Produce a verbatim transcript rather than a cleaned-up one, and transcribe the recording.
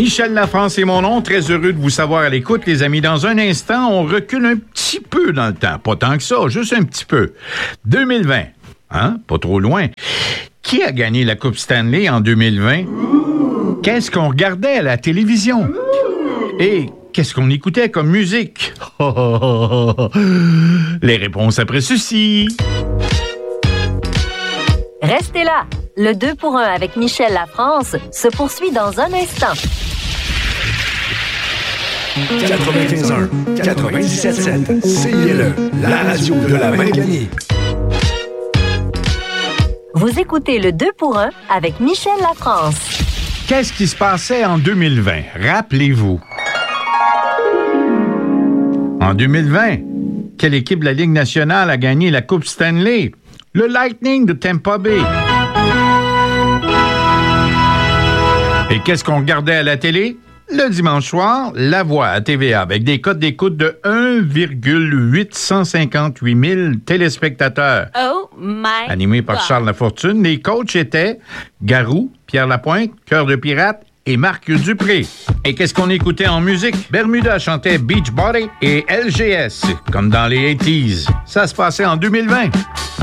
Michel Lafrance est mon nom. Très heureux de vous savoir à l'écoute, les amis. Dans un instant, on recule un petit peu dans le temps. Pas tant que ça, juste un petit peu. deux mille vingt, hein? Pas trop loin. Qui a gagné la Coupe Stanley en deux mille vingt? Qu'est-ce qu'on regardait à la télévision? Et qu'est-ce qu'on écoutait comme musique? Les réponses après ceci. Restez là. Le deux pour un avec Michel Lafrance se poursuit dans un instant. quatre-vingt-quinze un, quatre-vingt-dix-sept sept, C I L E, la radio de la Vincanie. Vous écoutez le deux pour un avec Michel Lafrance. Qu'est-ce qui se passait en deux mille vingt? Rappelez-vous. En deux mille vingt, quelle équipe de la Ligue nationale a gagné la Coupe Stanley? Le Lightning de Tampa Bay. Et qu'est-ce qu'on regardait à la télé? Le dimanche soir, La Voix à T V A avec des codes d'écoute de un virgule huit cent cinquante-huit mille téléspectateurs. Oh my Animé par God. Charles Lafortune, les coachs étaient Garou, Pierre Lapointe, Cœur de Pirate et Marc Dupré. Et qu'est-ce qu'on écoutait en musique? Bermuda chantait Beach Body et L G S, comme dans les eighties. Ça se passait en deux mille vingt.